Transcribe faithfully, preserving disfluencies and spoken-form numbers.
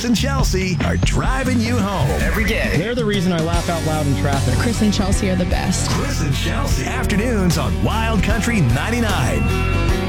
Chris and Chelsea are driving you home every day. They're the reason I laugh out loud in traffic. Chris and Chelsea are the best. Chris and Chelsea. Afternoons on Wild Country ninety-nine.